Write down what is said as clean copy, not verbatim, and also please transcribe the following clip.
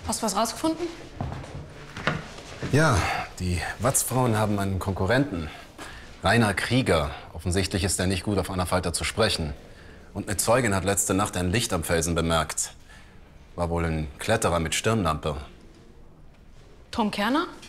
Hast du was rausgefunden? Ja, die Watz-Frauen haben einen Konkurrenten. Rainer Krieger. Offensichtlich ist er nicht gut auf Anna Falter zu sprechen. Und eine Zeugin hat letzte Nacht ein Licht am Felsen bemerkt. War wohl ein Kletterer mit Stirnlampe. Tom Kerner?